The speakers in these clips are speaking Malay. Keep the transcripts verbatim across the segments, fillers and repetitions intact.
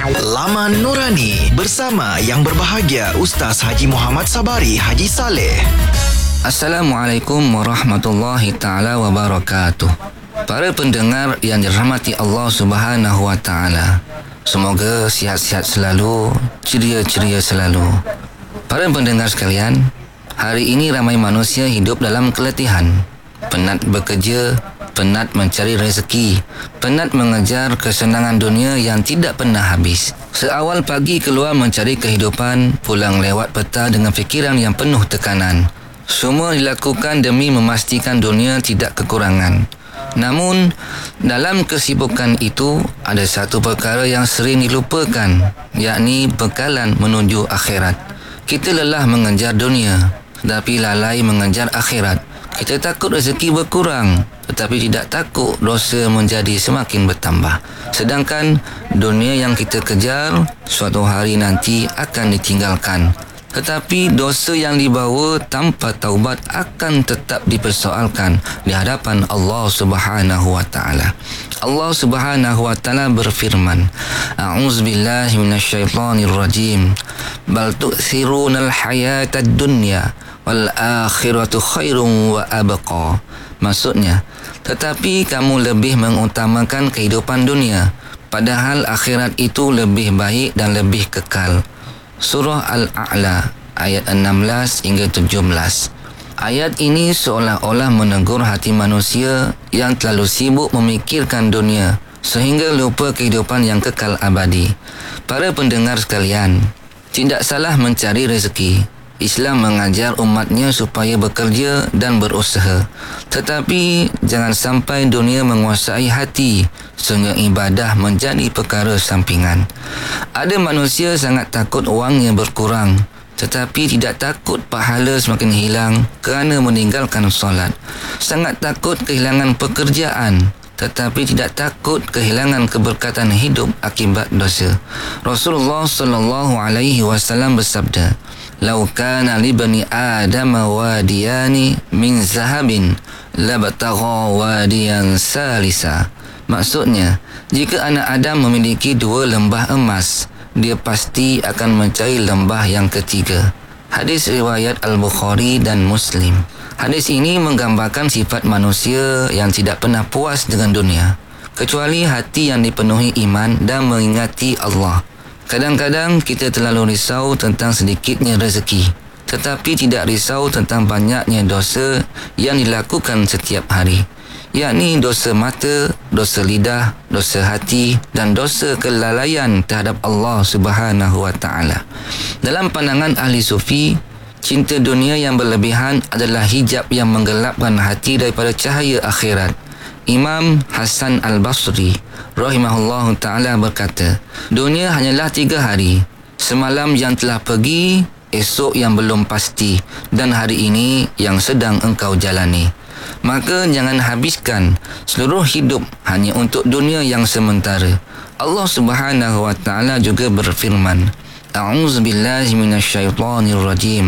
Laman Nurani bersama yang berbahagia Ustaz Haji Muhammad Sabari Haji Saleh. Assalamualaikum warahmatullahi ta'ala wabarakatuh. Para pendengar yang dirahmati Allah Subhanahu wa ta'ala, semoga sihat-sihat selalu, ceria-ceria selalu. Para pendengar sekalian, hari ini ramai manusia hidup dalam keletihan, penat bekerja, penat mencari rezeki, penat mengejar kesenangan dunia yang tidak pernah habis. Seawal pagi keluar mencari kehidupan, pulang lewat petang dengan fikiran yang penuh tekanan. Semua dilakukan demi memastikan dunia tidak kekurangan. Namun, dalam kesibukan itu, ada satu perkara yang sering dilupakan, yakni bekalan menuju akhirat. Kita lelah mengejar dunia, tapi lalai mengejar akhirat. Kita takut rezeki berkurang, tetapi tidak takut dosa menjadi semakin bertambah. Sedangkan dunia yang kita kejar suatu hari nanti akan ditinggalkan. Tetapi dosa yang dibawa tanpa taubat akan tetap dipersoalkan di hadapan Allah Subhanahu wa taala. Allah Subhanahu wa taala berfirman, A'udzubillahi minasyaitonirrajim. Bal tu'thirunal hayatad dunya wal akhiratu khairun wa abqa. Maksudnya, tetapi kamu lebih mengutamakan kehidupan dunia, padahal akhirat itu lebih baik dan lebih kekal. Surah Al-A'la ayat enam belas hingga tujuh belas. Ayat ini seolah-olah menegur hati manusia yang terlalu sibuk memikirkan dunia sehingga lupa kehidupan yang kekal abadi. Para pendengar sekalian, tidak salah mencari rezeki. Islam mengajar umatnya supaya bekerja dan berusaha. Tetapi jangan sampai dunia menguasai hati sehingga ibadah menjadi perkara sampingan. Ada manusia sangat takut wangnya berkurang, tetapi tidak takut pahala semakin hilang kerana meninggalkan solat. Sangat takut kehilangan pekerjaan, tetapi tidak takut kehilangan keberkatan hidup akibat dosa. Rasulullah sallallahu alaihi wasallam bersabda, "Lau kana li bani Adam wadiyani min zahabin labtagha wadiyan salisa." Maksudnya, jika anak Adam memiliki dua lembah emas, dia pasti akan mencari lembah yang ketiga. Hadis riwayat Al-Bukhari dan Muslim. Hadis ini menggambarkan sifat manusia yang tidak pernah puas dengan dunia, kecuali hati yang dipenuhi iman dan mengingati Allah. Kadang-kadang kita terlalu risau tentang sedikitnya rezeki, tetapi tidak risau tentang banyaknya dosa yang dilakukan setiap hari, yakni dosa mata, dosa lidah, dosa hati dan dosa kelalaian terhadap Allah Subhanahu wa taala. Dalam pandangan ahli sufi, cinta dunia yang berlebihan adalah hijab yang menggelapkan hati daripada cahaya akhirat. Imam Hasan Al-Basri rahimahullahu ta'ala berkata, dunia hanyalah tiga hari. Semalam yang telah pergi, esok yang belum pasti, dan hari ini yang sedang engkau jalani. Maka jangan habiskan seluruh hidup hanya untuk dunia yang sementara. Allah Subhanahu wa ta'ala juga berfirman, A'udzubillahi minasyaitonirrajim.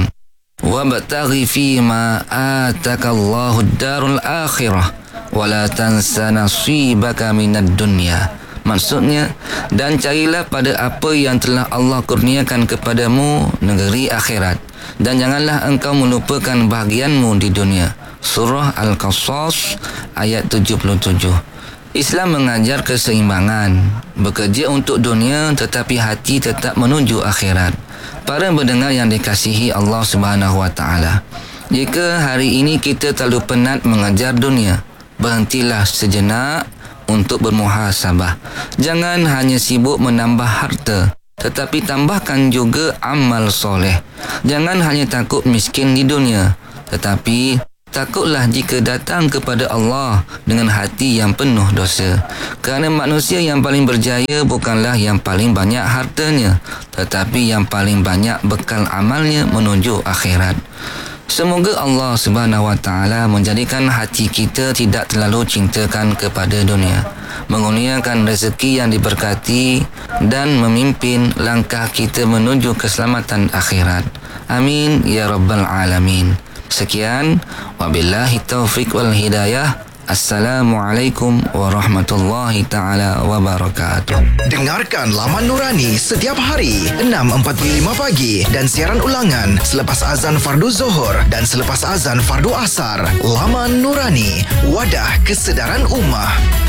Wabtaghi fima atakallahu ad-darul akhirah wala tansa nasibaka minad dunya. Maksudnya, dan carilah pada apa yang telah Allah kurniakan kepadamu negeri akhirat, dan janganlah engkau melupakan bahagianmu di dunia. Surah Al-Qasas ayat tujuh puluh tujuh. Islam mengajar keseimbangan, bekerja untuk dunia tetapi hati tetap menuju akhirat. Para pendengar yang dikasihi Allah Subhanahu wa taala, jika hari ini kita terlalu penat mengejar dunia, berhentilah sejenak untuk bermuhasabah. Jangan hanya sibuk menambah harta, tetapi tambahkan juga amal soleh. Jangan hanya takut miskin di dunia, tetapi takutlah jika datang kepada Allah dengan hati yang penuh dosa. Kerana manusia yang paling berjaya bukanlah yang paling banyak hartanya, tetapi yang paling banyak bekal amalnya menuju akhirat. Semoga Allah Subhanahu wa taala menjadikan hati kita tidak terlalu cintakan kepada dunia, mengurniakan rezeki yang diberkati dan memimpin langkah kita menuju keselamatan akhirat. Amin ya rabbal alamin. Sekian, wabillahi taufiq wal hidayah. Assalamualaikum warahmatullahi taala wabarakatuh. Dengarkan Laman Nurani setiap hari enam empat puluh lima pagi dan siaran ulangan selepas azan fardu Zuhur dan selepas azan fardu Asar. Laman Nurani, wadah kesedaran ummah.